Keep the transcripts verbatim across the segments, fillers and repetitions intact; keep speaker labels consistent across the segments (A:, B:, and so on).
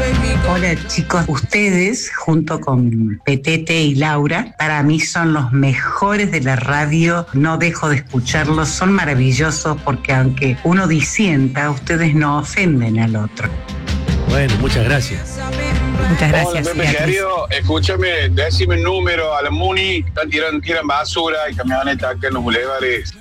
A: Hola chicos, ustedes junto con Petete y Laura, para mí son los mejores de la radio, no dejo de escucharlos, son maravillosos porque aunque uno disienta, ustedes no ofenden al otro.
B: Bueno, muchas gracias.
A: Muchas gracias.
C: Hola, Pepe querido, escúchame, decime el número a la Muni, están tirando, tiran basura y camionetas acá en los bulevares.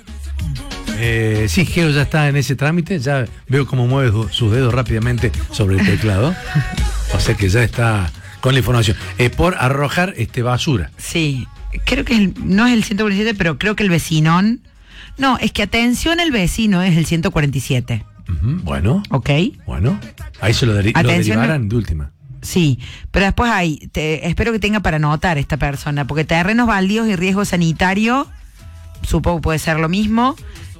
B: Eh, sí, Geo ya está en ese trámite, ya veo cómo mueve sus dedos rápidamente sobre el teclado. O sea que ya está con la información. Eh, por arrojar este basura.
D: Sí, creo que el, no es el ciento cuarenta y siete, pero creo que el vecinón. No, es que atención, el vecino es el ciento cuarenta y siete.
B: Uh-huh, bueno.
D: Ok.
B: Bueno, ahí se lo, deri- lo derivarán de última.
D: Sí, pero después hay, te, espero que tenga para anotar esta persona, porque terrenos baldíos y riesgo sanitario, supongo que puede ser lo mismo.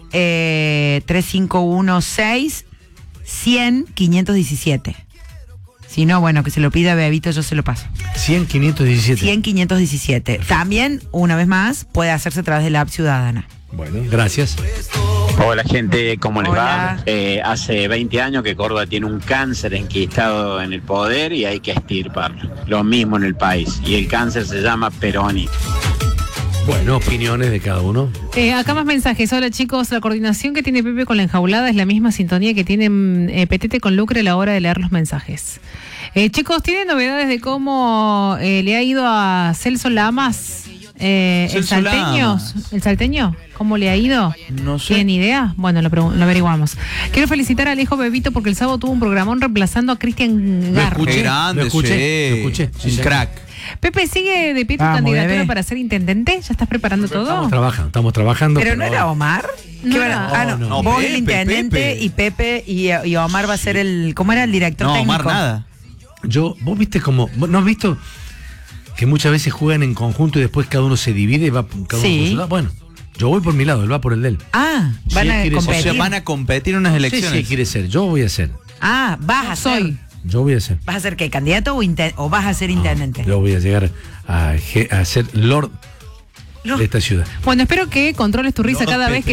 D: Eh, tres cinco uno seis cien quinientos diecisiete. Si no, bueno, que se lo pida Bebito, yo se lo paso.
B: cien quinientos diecisiete.
D: cien quinientos diecisiete. Perfecto. También, una vez más, puede hacerse a través de la app Ciudadana.
B: Bueno, gracias.
E: Hola gente, ¿cómo les
D: Hola.
E: va? Eh, hace veinte años que Córdoba tiene un cáncer enquistado en el poder y hay que extirparlo. Lo mismo en el país. Y el cáncer se llama peronismo.
B: Bueno, opiniones de cada uno.
F: Eh, acá más mensajes. Hola chicos, la coordinación que tiene Pepe con la enjaulada es la misma sintonía que tiene eh, Petete con Lucre a la hora de leer los mensajes. Eh, chicos, ¿tienen novedades de cómo eh, le ha ido a Celso Lamas? Eh,
G: Celso
F: ¿El salteño?
G: Lamas.
F: ¿El salteño? ¿Cómo le ha ido?
G: No sé.
F: ¿Tienen idea? Bueno, lo, pregun- lo averiguamos. Quiero felicitar al hijo Bebito porque el sábado tuvo un programón reemplazando a Cristian
B: Lo
F: Garro.
B: escuché,
G: Qué grande,
B: lo escuché,
G: sí.
B: lo escuché. Sí,
G: Un
B: señor.
G: crack.
F: Pepe, ¿sigue de pie tu
D: Vamos,
F: candidatura
D: bebé.
F: para ser intendente? ¿Ya estás preparando todo?
B: Estamos trabajando, estamos trabajando.
D: Pero no era Omar.
F: No
D: ¿Qué
F: era-
D: era? Ah, no,
B: no,
G: no.
D: vos
G: Pepe,
D: el intendente
G: Pepe.
D: y Pepe y, y Omar va a ser el. ¿Cómo era el director
G: No,
D: técnico?
G: Omar, nada.
B: Yo, vos viste como, vos ¿no has visto que muchas veces juegan en conjunto y después cada uno se divide y va cada uno
D: Sí.
B: por su lado? Bueno, yo voy por mi lado, él va por el de él.
D: Ah, van
B: Si él
D: a
B: quiere ser-
G: O
D: competir.
G: sea, van a competir en unas
B: Sí,
G: elecciones.
B: sí, quiere ser, yo voy a ser,
D: Ah, vas a ser.
F: Soy.
B: yo voy a ser.
D: ¿Vas a ser qué? ¿Candidato o, inten- o vas a ser intendente?
B: Yo voy a llegar a, je- a ser Lord
D: No.
B: de esta ciudad.
F: Bueno, espero que controles tu risa
G: No,
F: cada
G: Pepe.
F: vez que